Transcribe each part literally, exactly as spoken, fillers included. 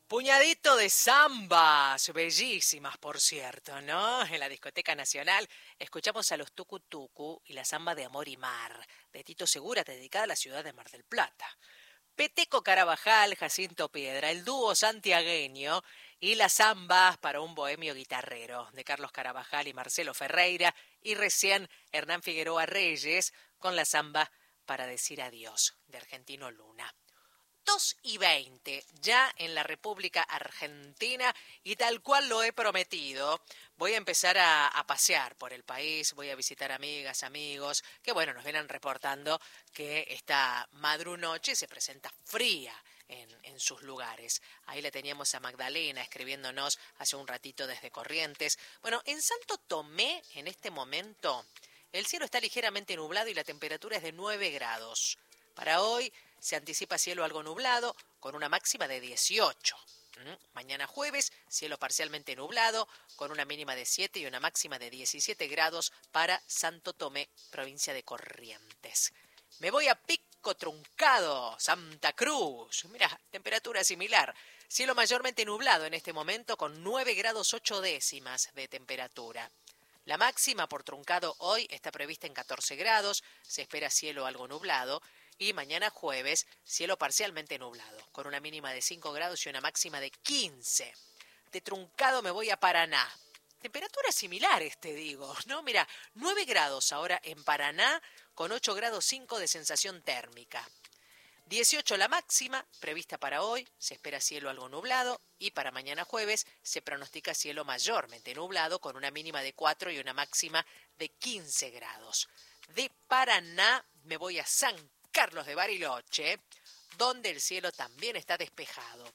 Puñadito de zambas, bellísimas por cierto, ¿no? En la Discoteca Nacional escuchamos a los Tucu Tucu y la zamba de Amor y Mar, de Tito Segura, dedicada a la ciudad de Mar del Plata. Peteco Carabajal, Jacinto Piedra, el dúo santiagueño y las zambas para un bohemio guitarrero, de Carlos Carabajal y Marcelo Ferreira, y recién Hernán Figueroa Reyes con la zamba para decir adiós, de Argentino Luna. dos y veinte, ya en la República Argentina, y tal cual lo he prometido, voy a empezar a, a pasear por el país, voy a visitar amigas, amigos, que bueno, nos vienen reportando que esta madrunoche se presenta fría en, en sus lugares. Ahí le teníamos a Magdalena escribiéndonos hace un ratito desde Corrientes. Bueno, en Santo Tomé, en este momento, el cielo está ligeramente nublado y la temperatura es de nueve grados. Para hoy se anticipa cielo algo nublado con una máxima de dieciocho. ¿Mm? Mañana jueves, cielo parcialmente nublado con una mínima de siete y una máxima de diecisiete grados para Santo Tomé, provincia de Corrientes. Me voy a Pico Truncado, Santa Cruz. Mira, temperatura similar. Cielo mayormente nublado en este momento con nueve grados ocho décimas de temperatura. La máxima por Truncado hoy está prevista en catorce grados, se espera cielo algo nublado. Y mañana jueves, cielo parcialmente nublado, con una mínima de cinco grados y una máxima de quince. De Truncado me voy a Paraná. Temperaturas similares, te digo, ¿no? Mira, nueve grados ahora en Paraná, con ocho grados cinco de sensación térmica. dieciocho la máxima, prevista para hoy, se espera cielo algo nublado, y para mañana jueves se pronostica cielo mayormente nublado, con una mínima de cuatro y una máxima de quince grados. De Paraná me voy a San Carlos de Bariloche, donde el cielo también está despejado.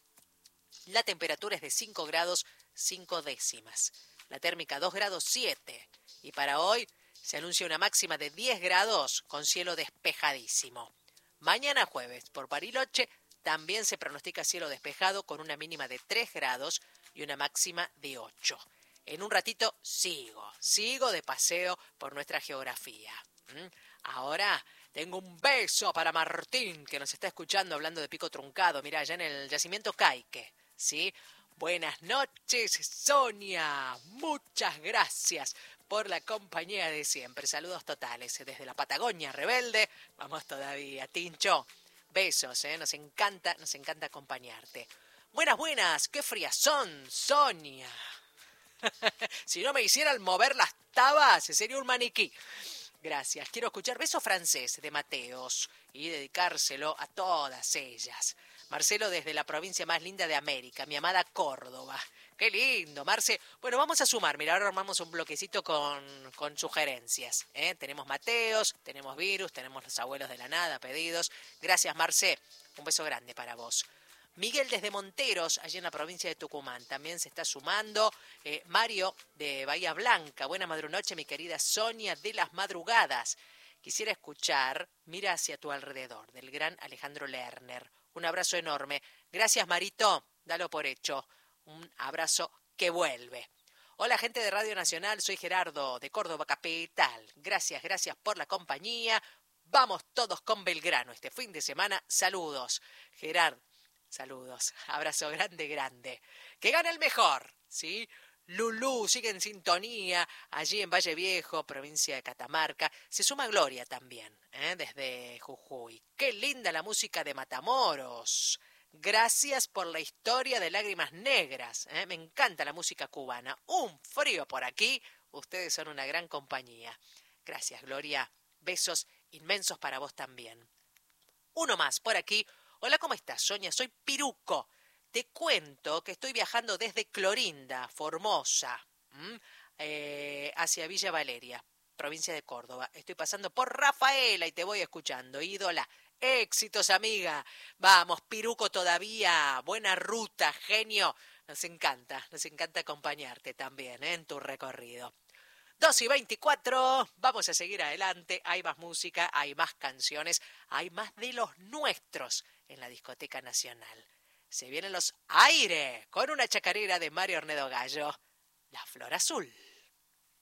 La temperatura es de cinco grados cinco décimas. La térmica dos grados siete. Y para hoy se anuncia una máxima de diez grados con cielo despejadísimo. Mañana jueves por Bariloche también se pronostica cielo despejado con una mínima de tres grados y una máxima de ocho. En un ratito sigo, sigo de paseo por nuestra geografía. ¿Mm? Ahora tengo un beso para Martín, que nos está escuchando hablando de Pico Truncado. Mirá, allá en el yacimiento Caique, ¿sí? Buenas noches, Sonia. Muchas gracias por la compañía de siempre. Saludos totales desde la Patagonia Rebelde. Vamos todavía, Tincho. Besos, ¿eh? Nos encanta, nos encanta acompañarte. Buenas, buenas. Qué frías son, Sonia. Si no me hicieran mover las tabas, sería un maniquí. Gracias. Quiero escuchar Beso Francés de Mateos y dedicárselo a todas ellas. Marcelo desde la provincia más linda de América, mi amada Córdoba. Qué lindo, Marce. Bueno, vamos a sumar. Mira, ahora armamos un bloquecito con, con sugerencias. ¿eh? Tenemos Mateos, tenemos Virus, tenemos Los Abuelos de la Nada, pedidos. Gracias, Marce. Un beso grande para vos. Miguel desde Monteros, allí en la provincia de Tucumán, también se está sumando. Eh, Mario de Bahía Blanca, buena madrunoche, mi querida Sonia de las Madrugadas. Quisiera escuchar Mira hacia tu alrededor, del gran Alejandro Lerner. Un abrazo enorme. Gracias, Marito, dalo por hecho. Un abrazo que vuelve. Hola, gente de Radio Nacional, soy Gerardo de Córdoba Capital. Gracias, gracias por la compañía. Vamos todos con Belgrano este fin de semana. Saludos, Gerardo. Saludos, abrazo grande, grande. ¡Que gane el mejor! ¿Sí? Lulú sigue en sintonía, allí en Valle Viejo, provincia de Catamarca. Se suma Gloria también, ¿eh? Desde Jujuy. ¡Qué linda la música de Matamoros! Gracias por la historia de Lágrimas Negras. ¿eh? Me encanta la música cubana. Un frío por aquí. Ustedes son una gran compañía. Gracias, Gloria. Besos inmensos para vos también. Uno más por aquí. Hola, ¿cómo estás, Sonia? Soy Piruco. Te cuento que estoy viajando desde Clorinda, Formosa, ¿m? Eh, hacia Villa Valeria, provincia de Córdoba. Estoy pasando por Rafaela y te voy escuchando, ídola. Éxitos, amiga. Vamos, Piruco todavía. Buena ruta, genio. Nos encanta, nos encanta acompañarte también, ¿eh? En tu recorrido. dos y veinticuatro, vamos a seguir adelante, hay más música, hay más canciones, hay más de los nuestros en la Discoteca Nacional. Se vienen los Aire con una chacarera de Mario Ornedo Gallo, La Flor Azul.